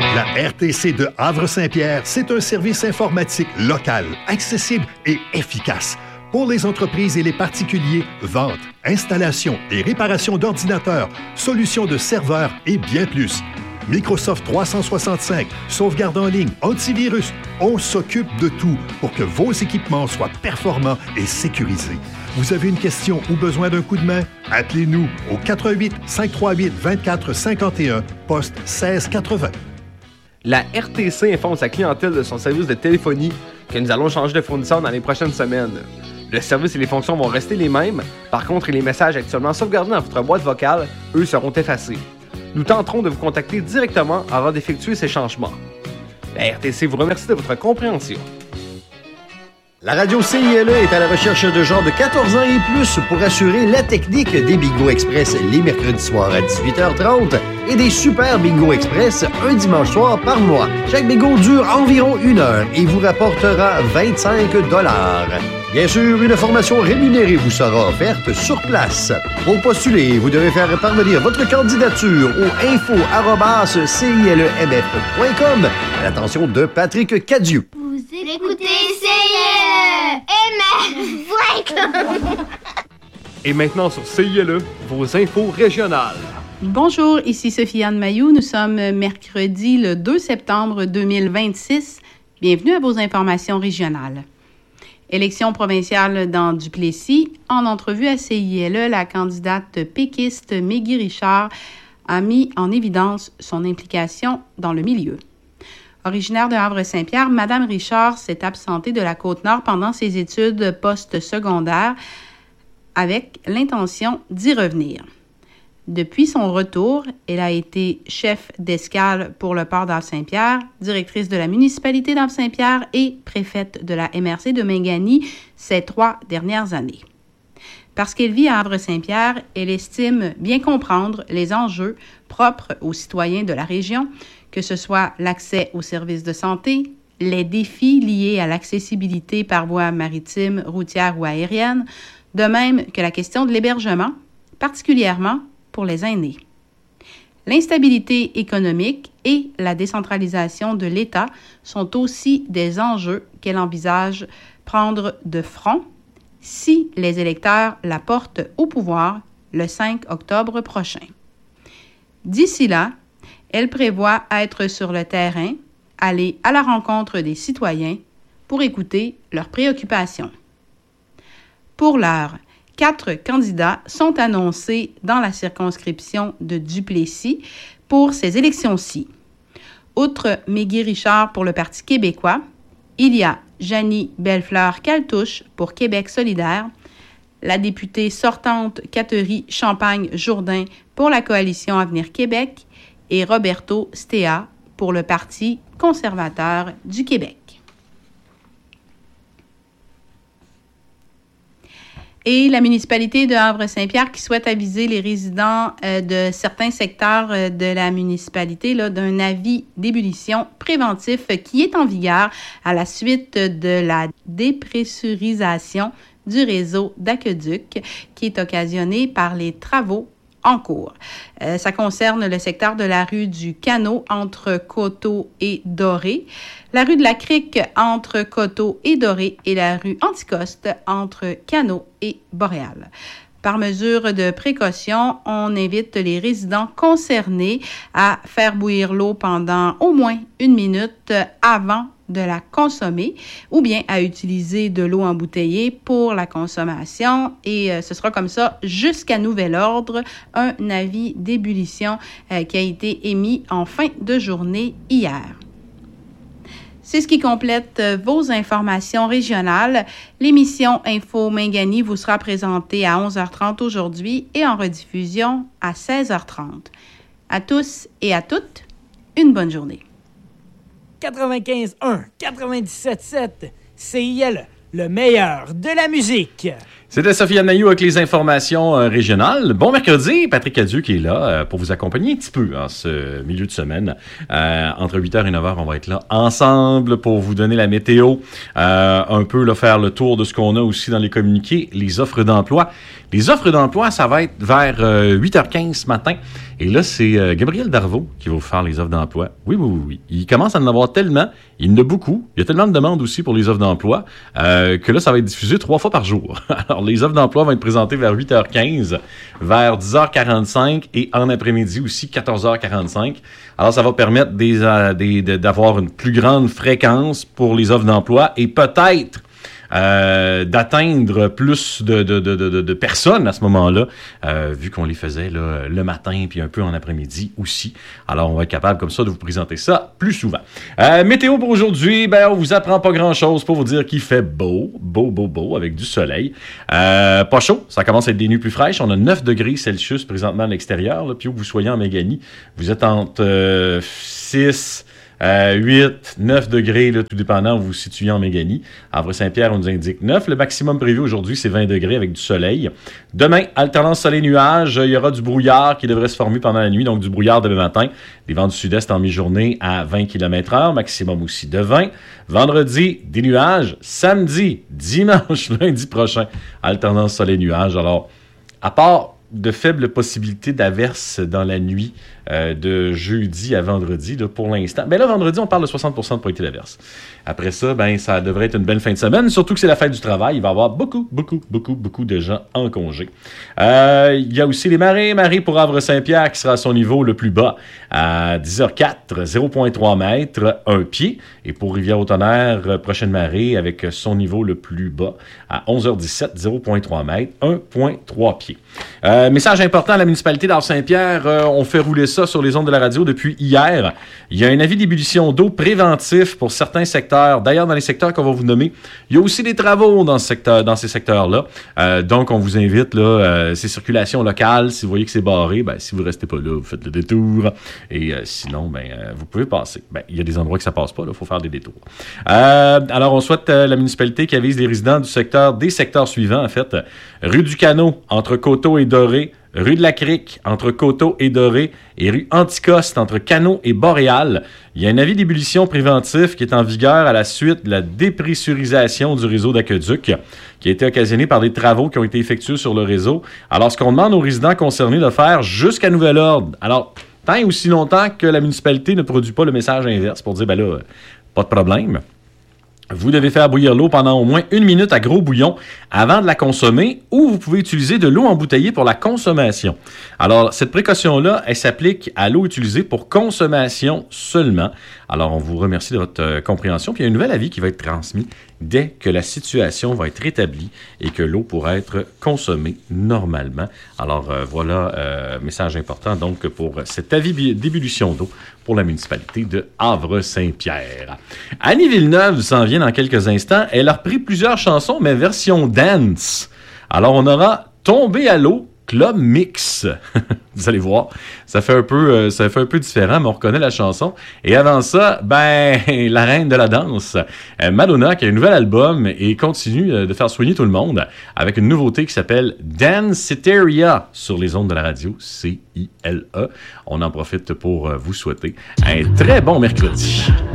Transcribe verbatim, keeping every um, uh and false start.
La R T C de Havre-Saint-Pierre, c'est un service informatique local, accessible et efficace. Pour les entreprises et les particuliers, vente, installation et réparation d'ordinateurs, solutions de serveurs et bien plus. Microsoft trois cent soixante-cinq, sauvegarde en ligne, antivirus, on s'occupe de tout pour que vos équipements soient performants et sécurisés. Vous avez une question ou besoin d'un coup de main? Appelez-nous au quatre un huit, cinq trois huit, vingt-quatre cinquante et un, poste seize quatre-vingts. La R T C informe sa clientèle de son service de téléphonie que nous allons changer de fournisseur dans les prochaines semaines. Le service et les fonctions vont rester les mêmes, par contre, les messages actuellement sauvegardés dans votre boîte vocale, eux, seront effacés. Nous tenterons de vous contacter directement avant d'effectuer ces changements. La R T C vous remercie de votre compréhension. La radio C I L E est à la recherche de gens de quatorze ans et plus pour assurer la technique des Bingo Express les mercredis soirs à dix-huit heures trente et des Super Bingo Express un dimanche soir par mois. Chaque bingo dure environ une heure et vous rapportera vingt-cinq dollars. Bien sûr, une formation rémunérée vous sera offerte sur place. Pour postuler, vous devez faire parvenir votre candidature au info arobase c i l e m f point com à l'attention de Patrick Cadieux. Vous écoutez C I L E M F point com. Et maintenant sur C I L E, vos infos régionales. Bonjour, ici Sophie-Anne Mailloux. Nous sommes mercredi le deux septembre deux mille vingt-six. Bienvenue à vos informations régionales. Élection provinciale dans Duplessis. En entrevue à C I L E, la candidate péquiste Mégui Richard a mis en évidence son implication dans le milieu. Originaire de Havre-Saint-Pierre, Mme Richard s'est absentée de la Côte-Nord pendant ses études post-secondaires avec l'intention d'y revenir. Depuis son retour, elle a été chef d'escale pour le port d'Havre-Saint-Pierre, directrice de la municipalité d'Havre-Saint-Pierre et préfète de la M R C de Mingani ces trois dernières années. Parce qu'elle vit à Havre-Saint-Pierre, elle estime bien comprendre les enjeux propres aux citoyens de la région, que ce soit l'accès aux services de santé, les défis liés à l'accessibilité par voie maritime, routière ou aérienne, de même que la question de l'hébergement, particulièrement pour les aînés. L'instabilité économique et la décentralisation de l'État sont aussi des enjeux qu'elle envisage prendre de front si les électeurs la portent au pouvoir le cinq octobre prochain. D'ici là, elle prévoit être sur le terrain, aller à la rencontre des citoyens pour écouter leurs préoccupations. Pour l'heure, quatre candidats sont annoncés dans la circonscription de Duplessis pour ces élections-ci. Outre Mégui Richard pour le Parti québécois, il y a Janie Bellefleur-Caltouche pour Québec solidaire, la députée sortante Catherine Champagne-Jourdain pour la coalition Avenir Québec et Roberto Stea pour le Parti conservateur du Québec. Et la municipalité de Havre-Saint-Pierre qui souhaite aviser les résidents euh, de certains secteurs euh, de la municipalité là, d'un avis d'ébullition préventif qui est en vigueur à la suite de la dépressurisation du réseau d'aqueduc qui est occasionné par les travaux en cours. Euh, ça concerne le secteur de la rue du Canot entre Coteau et Doré, la rue de la Crique entre Coteau et Doré et la rue Anticoste entre Canot et Boréal. Par mesure de précaution, on invite les résidents concernés à faire bouillir l'eau pendant au moins une minute avant de la consommer ou bien à utiliser de l'eau embouteillée pour la consommation et euh, ce sera comme ça jusqu'à nouvel ordre, un avis d'ébullition euh, qui a été émis en fin de journée hier. C'est ce qui complète euh, vos informations régionales. L'émission Info Mingani vous sera présentée à onze heures trente aujourd'hui et en rediffusion à seize heures trente. À tous et à toutes, une bonne journée. quatre-vingt-quinze un, quatre-vingt-dix-sept sept, C I L, le meilleur de la musique. C'était Sophie-Anne Mailloux avec les informations euh, régionales. Bon mercredi, Patrick Cadieux qui est là euh, pour vous accompagner un petit peu en ce milieu de semaine. Euh, entre huit heures et neuf heures, on va être là ensemble pour vous donner la météo, euh, un peu là, faire le tour de ce qu'on a aussi dans les communiqués, les offres d'emploi. Les offres d'emploi, ça va être vers euh, huit heures quinze ce matin Et là, c'est euh, Gabriel Darvaux qui va vous faire les offres d'emploi. Oui, oui, oui, oui. Il commence à en avoir tellement, il y en a beaucoup. Il y a tellement de demandes aussi pour les offres d'emploi euh, que là, ça va être diffusé trois fois par jour. Alors, les offres d'emploi vont être présentées vers huit heures quinze, vers dix heures quarante-cinq et en après-midi aussi, quatorze heures quarante-cinq. Alors, ça va permettre des, euh, des, de, d'avoir une plus grande fréquence pour les offres d'emploi et peut-être Euh, d'atteindre plus de, de, de, de, de personnes à ce moment-là, euh, vu qu'on les faisait là, le matin puis un peu en après-midi aussi. Alors, on va être capable comme ça de vous présenter ça plus souvent. Euh, météo pour aujourd'hui, ben on vous apprend pas grand-chose pour vous dire qu'il fait beau, beau, beau, beau, avec du soleil. Euh, pas chaud, ça commence à être des nuits plus fraîches. On a neuf degrés Celsius présentement à l'extérieur, là, puis où vous soyez en Méganie, vous êtes entre euh, six... Euh, huit, neuf degrés, là, tout dépendant où vous vous situez en Méganie. Havre-Saint-Pierre, on nous indique neuf. Le maximum prévu aujourd'hui, c'est vingt degrés avec du soleil. Demain, alternance soleil-nuage. Il y aura du brouillard qui devrait se former pendant la nuit, donc du brouillard demain matin. Des vents du sud-est en mi-journée à vingt kilomètres heure, maximum aussi de vingt. Vendredi, des nuages. Samedi, dimanche, lundi prochain, alternance soleil-nuage. Alors, à part de faibles possibilités d'averses dans la nuit euh, de jeudi à vendredi, là, pour l'instant. Ben là, vendredi, on parle de soixante pour cent de probabilité d'averse. Après ça, ben ça devrait être une belle fin de semaine, surtout que c'est la fête du travail. Il va y avoir beaucoup, beaucoup, beaucoup, beaucoup de gens en congé. Euh, il y a aussi les marées. Marées pour Havre-Saint-Pierre qui sera à son niveau le plus bas à dix heures quatre, zéro virgule trois mètres, un pied. Et pour Rivière-au-Tonnerre, prochaine marée avec son niveau le plus bas à onze heures dix-sept, zéro virgule trois mètres, un virgule trois pieds. Euh, message important à la municipalité d'Havre-Saint-Pierre, euh, on fait rouler ça sur les ondes de la radio depuis hier. Il y a un avis d'ébullition d'eau préventif pour certains secteurs. D'ailleurs, dans les secteurs qu'on va vous nommer, il y a aussi des travaux dans, ce secteur, dans ces secteurs-là. Euh, donc, on vous invite, là, euh, ces circulations locales, si vous voyez que c'est barré, ben, si vous ne restez pas là, vous faites le détour. Et euh, sinon, ben, euh, vous pouvez passer. Ben, il y a des endroits que ça ne passe pas, il faut faire des détours. Euh, alors, on souhaite euh, la municipalité qui avise les résidents du secteur, des secteurs suivants, en fait. Rue du Canot, entre Coteau et Doré. Rue de la Crique, entre Coteau et Doré, et rue Anticoste, entre Canot et Boréal. Il y a un avis d'ébullition préventif qui est en vigueur à la suite de la dépressurisation du réseau d'aqueduc, qui a été occasionné par des travaux qui ont été effectués sur le réseau. Alors, ce qu'on demande aux résidents concernés de faire jusqu'à nouvel ordre. Alors, tant et aussi longtemps que la municipalité ne produit pas le message inverse pour dire, ben là, pas de problème. Vous devez faire bouillir l'eau pendant au moins une minute à gros bouillon avant de la consommer, ou vous pouvez utiliser de l'eau embouteillée pour la consommation. Alors, cette précaution-là, elle s'applique à l'eau utilisée pour consommation seulement. Alors, on vous remercie de votre euh, compréhension. Puis, il y a un nouvel avis qui va être transmis dès que la situation va être rétablie et que l'eau pourra être consommée normalement. Alors, euh, voilà, euh, message important donc pour cet avis d'ébullition d'eau pour la municipalité de Havre-Saint-Pierre. Annie Villeneuve s'en vient dans quelques instants. Elle a repris plusieurs chansons, mais version dance. Alors, on aura Tombé à l'eau, Club Mix. Vous allez voir, ça fait un peu euh, ça fait un peu différent, mais on reconnaît la chanson. Et avant ça, ben, la reine de la danse, euh, Madonna, qui a un nouvel album et continue euh, de faire soigner tout le monde avec une nouveauté qui s'appelle Danciteria sur les ondes de la radio, C I L E. On en profite pour euh, vous souhaiter un très bon mercredi.